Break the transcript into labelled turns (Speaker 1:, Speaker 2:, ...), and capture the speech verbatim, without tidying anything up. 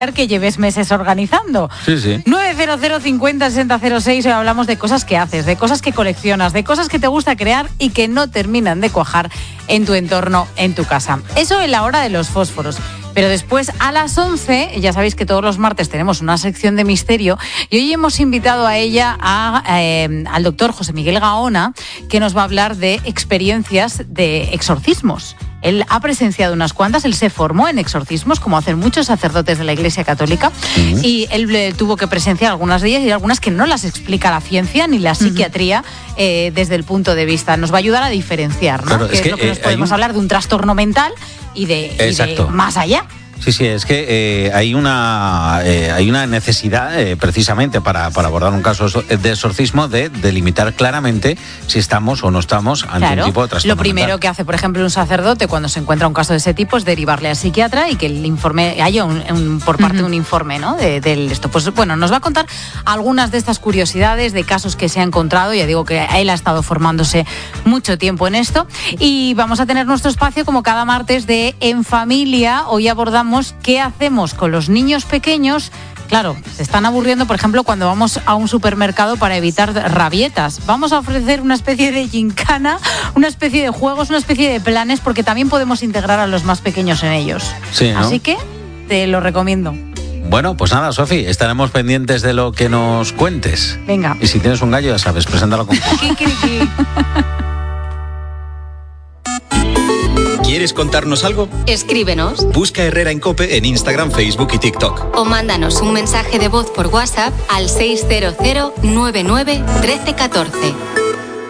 Speaker 1: que lleves meses organizando.
Speaker 2: Sí, sí.
Speaker 1: nueve cero cero cincuenta sesenta cero seis. Hoy hablamos de cosas que haces, de cosas que coleccionas, de cosas que te gusta crear y que no terminan de cuajar en tu entorno, en tu casa. Eso en la hora de los fósforos. Pero después, a las once, ya sabéis que todos los martes tenemos una sección de misterio y hoy hemos invitado a ella, a, eh, al doctor José Miguel Gaona, que nos va a hablar de experiencias de exorcismos. Él ha presenciado unas cuantas, él se formó en exorcismos, como hacen muchos sacerdotes de la Iglesia Católica, uh-huh. y él eh, tuvo que presenciar algunas de ellas y algunas que no las explica la ciencia ni la psiquiatría uh-huh. eh, desde el punto de vista. Nos va a ayudar a diferenciar, ¿no?
Speaker 2: Claro,
Speaker 1: que es,
Speaker 2: es que,
Speaker 1: lo que nos
Speaker 2: eh,
Speaker 1: podemos
Speaker 2: un...
Speaker 1: hablar de un trastorno mental y de, y de más allá.
Speaker 2: Sí, sí, es que eh, hay una eh, hay una necesidad eh, precisamente para, para abordar un caso de exorcismo de delimitar claramente si estamos o no estamos ante
Speaker 1: claro.
Speaker 2: un tipo de trastorno
Speaker 1: Lo primero
Speaker 2: mental.
Speaker 1: que hace, por ejemplo, un sacerdote cuando se encuentra un caso de ese tipo es derivarle al psiquiatra y que el informe haya un, un, por parte uh-huh. de un informe, ¿no? De, de esto. Pues bueno, nos va a contar algunas de estas curiosidades de casos que se ha encontrado. Ya digo que él ha estado formándose mucho tiempo en esto y vamos a tener nuestro espacio como cada martes de En Familia. Hoy abordamos qué hacemos con los niños pequeños. Claro, se están aburriendo, por ejemplo, cuando vamos a un supermercado para evitar rabietas. Vamos a ofrecer una especie de gincana, una especie de juegos, una especie de planes, porque también podemos integrar a los más pequeños en ellos.
Speaker 2: Sí, ¿no?
Speaker 1: Así que te lo recomiendo.
Speaker 2: Bueno, pues nada, Sofi, estaremos pendientes de lo que nos cuentes.
Speaker 1: Venga.
Speaker 2: Y si tienes un gallo, ya sabes, preséntalo con
Speaker 3: ¿Quieres contarnos algo?
Speaker 4: Escríbenos.
Speaker 3: Busca Herrera en COPE en Instagram, Facebook y TikTok.
Speaker 4: O mándanos un mensaje de voz por WhatsApp al seis cero cero nueve nueve uno tres uno cuatro.